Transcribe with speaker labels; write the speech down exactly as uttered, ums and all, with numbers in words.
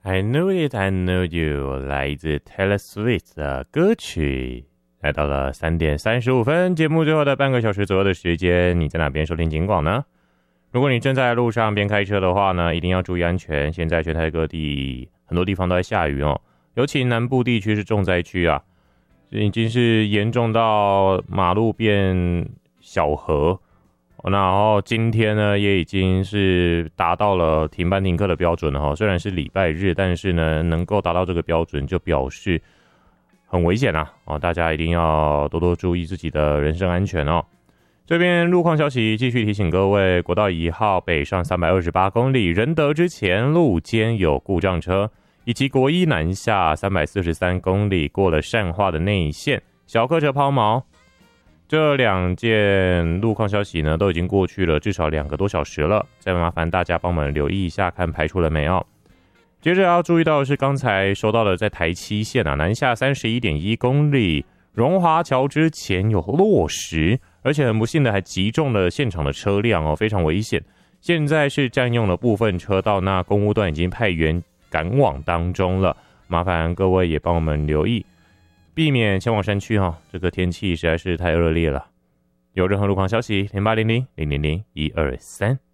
Speaker 1: I knew it, I knew you， 来自 Taylor Swift 的歌曲。来到了三点三十五分，节目最后的半个小时左右的时间，你在哪边收听警广呢？如果你正在路上边开车的话呢，一定要注意安全。现在全台各地很多地方都在下雨哦，尤其南部地区是重灾区啊，已经是严重到马路变小河。然后今天呢，也已经是达到了停班停课的标准了哈。虽然是礼拜日，但是呢，能够达到这个标准，就表示很危险啊！哦，大家一定要多多注意自己的人身安全哦。这边路况消息继续提醒各位，国道一号北上三百二十八公里，仁德之前路肩有故障车，以及国一南下三百四十三公里过了善化的内线，小客车抛锚。这两件路况消息呢，都已经过去了至少两个多小时了，再麻烦大家帮我们留意一下，看排除了没有。接着要注意到的是，刚才收到的在台七线啊，南下 三十一点一公里，荣华桥之前有落石，而且很不幸的还击中了现场的车辆哦，非常危险。现在是占用了部分车道，那公务段已经派员赶往当中了，麻烦各位也帮我们留意。避免前往山区哈，这个天气实在是太恶劣了。有任何路况消息，零八零零零零零一二三。